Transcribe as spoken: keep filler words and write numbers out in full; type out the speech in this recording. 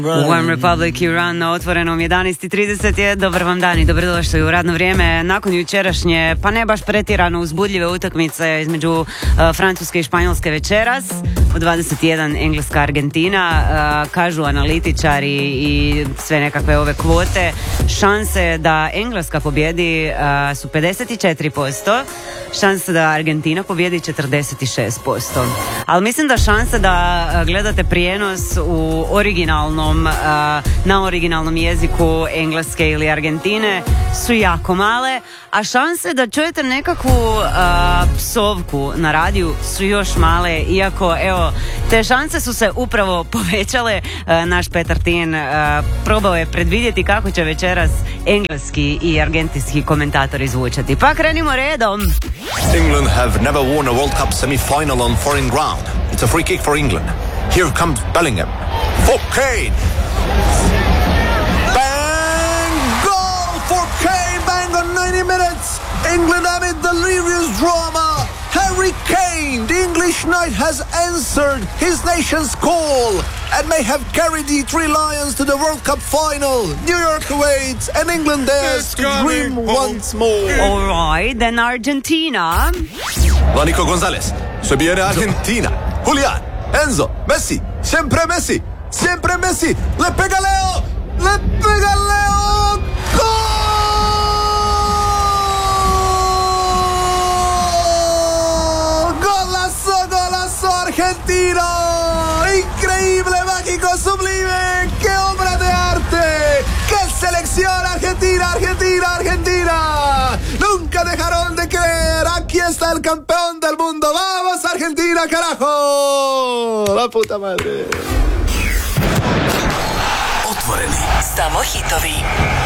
One Republic Iran na otvorenom jedanaest i trideset je. Dobar vam dan i dobrodošli u radno vrijeme. Nakon jučerašnje, pa ne baš pretjerano uzbudljive utakmice između uh, Francuske i Španjolske večeras, u dvadeset jedan Engleska Argentina, uh, kažu analitičari i sve nekakve ove kvote, šanse da Engleska pobjedi uh, su pedeset četiri posto, šanse da Argentina pobjedi četrdeset šest posto. Ali mislim da šanse da uh, gledate prijenos u originalnom na originalnom jeziku Engleske ili Argentine su jako male, a šanse da čujete nekakvu a, psovku na radiju su još male, iako evo te šanse su se upravo povećale. A, naš Petar Tin a, probao je predvidjeti kako će večeras engleski i argentinski komentatori zvučati. Pa krenimo redom. England have never won a World Cup semi-final on foreign ground. It's a free kick for England. Here comes Bellingham. For Kane. Bang! Goal for Kane! Bang on ninety minutes! England amid delirious drama. Harry Kane, the English knight, has answered his nation's call and may have carried the Three Lions to the World Cup final. New York awaits and England dares to dream once more. All right, then Argentina. Va Nico Gonzalez. Se viene Argentina. Julián. Enzo. Messi. Siempre Messi. Siempre Messi, le pega Leo, le pega Leo, gol, golazo, golazo Argentina, increíble, mágico, sublime, qué obra de arte, qué selección Argentina, Argentina, Argentina, nunca dejaron de creer, aquí está el campeón del mundo, vamos Argentina, carajo, la puta madre. Samo hitovi.